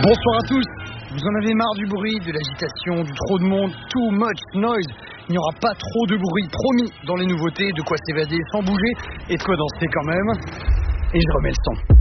Bonsoir à tous. Vous en avez marre du bruit, de l'agitation, du trop de monde, too much noise. Il n'y aura pas trop de bruit, promis, dans les nouveautés, de quoi s'évader sans bouger et de quoi danser quand même. Et je remets le son.